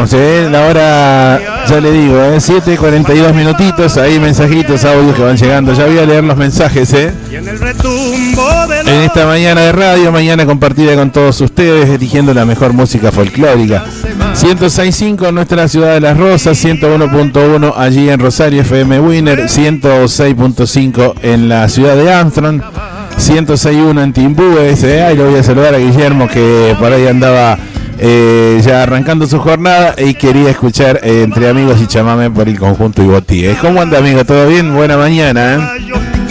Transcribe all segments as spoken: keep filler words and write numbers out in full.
estamos, ¿eh? La hora, ya le digo, ¿eh? siete cuarenta y dos minutitos, ahí mensajitos, audios que van llegando. Ya voy a leer los mensajes, ¿eh? En esta mañana de radio, mañana compartida con todos ustedes, eligiendo la mejor música folclórica. ciento seis punto cinco en nuestra ciudad de Las Rosas, ciento uno punto uno allí en Rosario, F M Winner, ciento seis punto cinco en la ciudad de Armstrong, ciento seis punto uno en Timbúes, ¿eh? Ahí lo voy a saludar a Guillermo, que por ahí andaba eh, ya arrancando su jornada y quería escuchar eh, Entre Amigos y Chamamé por el conjunto Ibotí. ¿Cómo anda, amigo? ¿Todo bien? Buena mañana, ¿eh?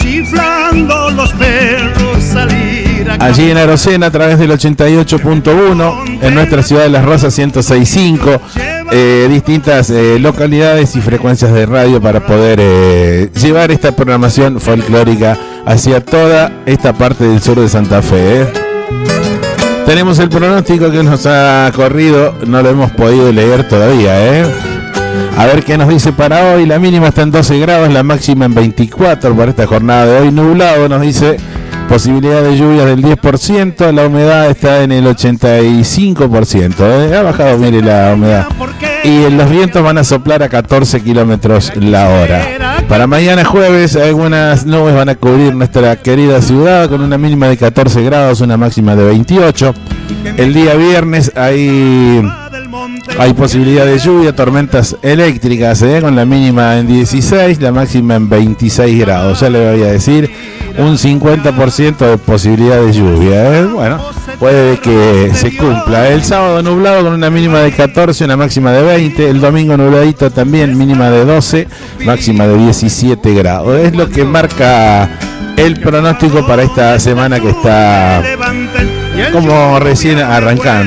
Allí en Arocena a través del ochenta y ocho punto uno, en nuestra ciudad de Las Rosas ciento seis punto cinco, eh, distintas eh, localidades y frecuencias de radio para poder eh, llevar esta programación folclórica hacia toda esta parte del sur de Santa Fe, ¿eh? Tenemos el pronóstico que nos ha corrido, no lo hemos podido leer todavía, ¿eh? A ver qué nos dice para hoy. La mínima está en doce grados, la máxima en veinticuatro para esta jornada de hoy. Nublado, nos dice, posibilidad de lluvia del diez por ciento, la humedad está en el ochenta y cinco por ciento, ¿eh? Ha bajado, mire, la humedad. Y los vientos van a soplar a catorce kilómetros la hora. Para mañana jueves, algunas nubes van a cubrir nuestra querida ciudad con una mínima de catorce grados, una máxima de veintiocho. El día viernes hay... Hay posibilidad de lluvia, tormentas eléctricas, ¿eh? Con la mínima en dieciséis, la máxima en veintiséis grados. Ya le voy a decir, un cincuenta por ciento de posibilidad de lluvia, ¿eh? Bueno, puede que se cumpla. El sábado nublado con una mínima de catorce, una máxima de veinte. El domingo nubladito también, mínima de doce, máxima de diecisiete grados. Es lo que marca el pronóstico para esta semana que está como recién arrancando.